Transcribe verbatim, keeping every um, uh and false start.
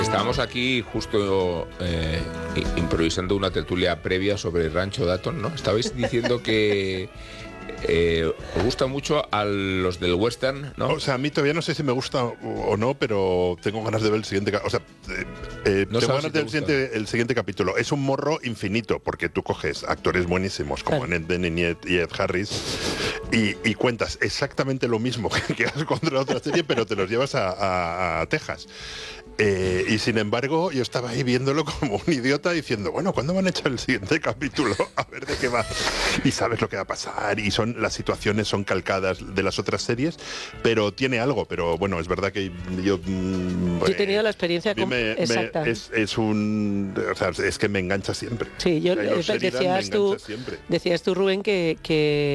Estábamos aquí justo eh, improvisando una tertulia previa sobre Rancho Dayton, ¿no? Estabais diciendo que eh, os gusta mucho a los del western, ¿no? O sea, a mí todavía no sé si me gusta o no, pero tengo ganas de ver el siguiente. O sea, eh, eh, no tengo ganas si de ver el siguiente, el siguiente capítulo. Es un morro infinito, porque tú coges actores buenísimos como Annette Bening y Ed, y Ed Harris y, y cuentas exactamente lo mismo que has contra otra serie, pero te los llevas a, a, a Texas. Eh, y sin embargo, yo estaba ahí viéndolo como un idiota diciendo, bueno, ¿cuándo van a echar el siguiente capítulo? A ver de qué va. Y sabes lo que va a pasar, y son las situaciones son calcadas de las otras series, pero tiene algo. Pero bueno, es verdad que yo... Yo he tenido la experiencia con, me, exacta. Me, es, es un... O sea, es que me engancha siempre. Sí, yo o sea, decías, tú, decías tú, Rubén, que... que